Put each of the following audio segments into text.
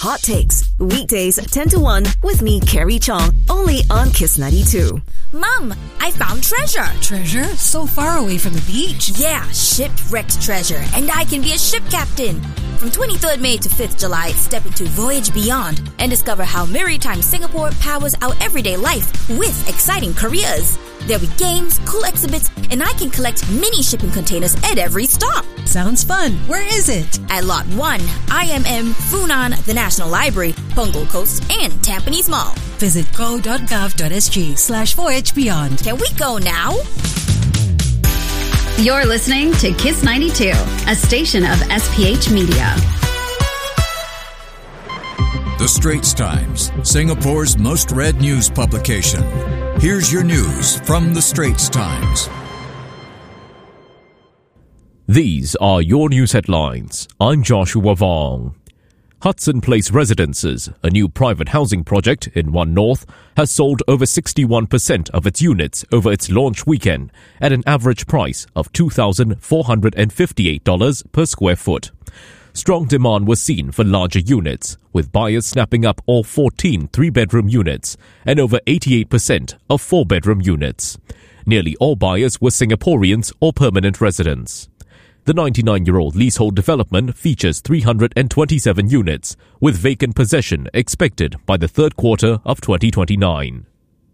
Hot Takes, weekdays 10 to 1 with me, Carrie Chong, only on Kiss 92. Mom, I found treasure. Treasure? So far away from the beach? Yeah, shipwrecked treasure, and I can be a ship captain. From 23rd May to 5th July, step into Voyage Beyond and discover how Maritime Singapore powers our everyday life with exciting careers. There'll be games, cool exhibits, and I can collect mini shipping containers at every stop. Sounds fun. Where is it? At Lot 1, IMM, Funan, the National Library, Punggol Coast, and Tampines Mall. Visit go.gov.sg/Voyage Beyond. Can we go now? You're listening to Kiss 92, a station of SPH Media. The Straits Times, Singapore's most read news publication. Here's your news from The Straits Times. These are your news headlines. I'm Joshua Vong. Hudson Place Residences, a new private housing project in One North, has sold over 61% of its units over its launch weekend at an average price of $2,458 per square foot. Strong demand was seen for larger units, with buyers snapping up all 14 three-bedroom units and over 88% of four-bedroom units. Nearly all buyers were Singaporeans or permanent residents. The 99-year-old leasehold development features 327 units, with vacant possession expected by the third quarter of 2029.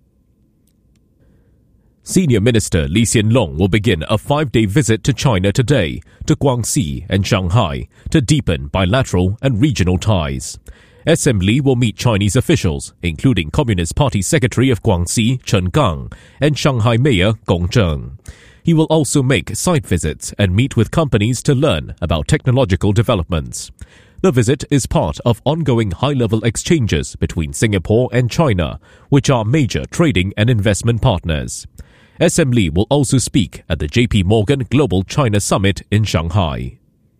Senior Minister Lee Hsien Loong will begin a 5-day visit to China today, to Guangxi and Shanghai, to deepen bilateral and regional ties. SM Lee will meet Chinese officials, including Communist Party Secretary of Guangxi, Chen Gang, and Shanghai Mayor Gong Zheng. He will also make site visits and meet with companies to learn about technological developments. The visit is part of ongoing high-level exchanges between Singapore and China, which are major trading and investment partners. SM Lee will also speak at the JP Morgan Global China Summit in Shanghai.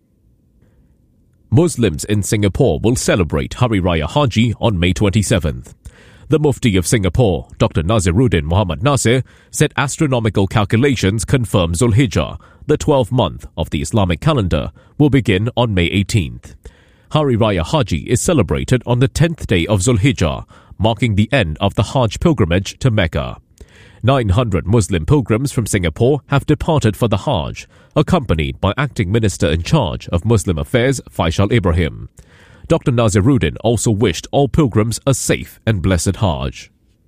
Muslims in Singapore will celebrate Hari Raya Haji on May 27th. The Mufti of Singapore, Dr. Naziruddin Muhammad Nasir, said astronomical calculations confirm Zulhijjah, the 12th month of the Islamic calendar, will begin on May 18th. Hari Raya Haji is celebrated on the 10th day of Zulhijjah, marking the end of the Hajj pilgrimage to Mecca. 900 Muslim pilgrims from Singapore have departed for the Hajj, accompanied by Acting Minister in charge of Muslim Affairs Faisal Ibrahim. Dr. Naziruddin also wished all pilgrims a safe and blessed Hajj.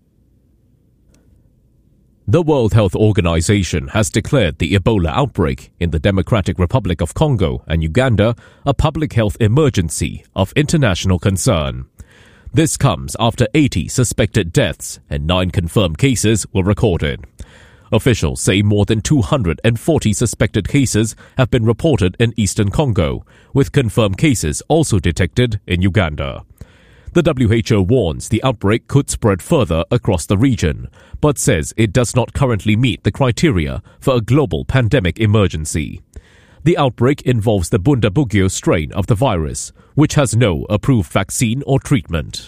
The World Health Organization has declared the Ebola outbreak in the Democratic Republic of Congo and Uganda a public health emergency of international concern. This comes after 80 suspected deaths and 9 confirmed cases were recorded. Officials say more than 240 suspected cases have been reported in eastern Congo, with confirmed cases also detected in Uganda. The WHO warns the outbreak could spread further across the region, but says it does not currently meet the criteria for a global pandemic emergency. The outbreak involves the Bundibugyo strain of the virus, which has no approved vaccine or treatment.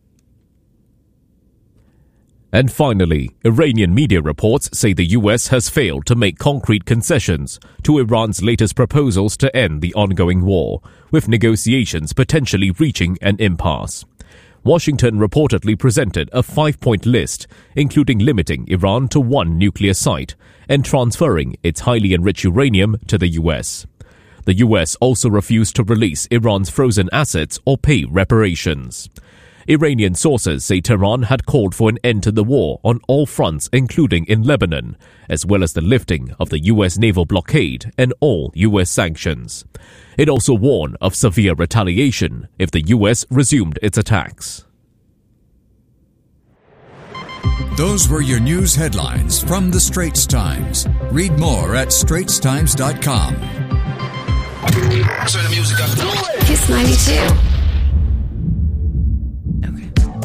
And finally, Iranian media reports say the US has failed to make concrete concessions to Iran's latest proposals to end the ongoing war, with negotiations potentially reaching an impasse. Washington reportedly presented a 5-point list, including limiting Iran to 1 nuclear site and transferring its highly enriched uranium to the US. The US also refused to release Iran's frozen assets or pay reparations. Iranian sources say Tehran had called for an end to the war on all fronts, including in Lebanon, as well as the lifting of the US naval blockade and all US sanctions. It also warned of severe retaliation if the US resumed its attacks. Those were your news headlines from The Straits Times. Read more at straitstimes.com. Kiss 92.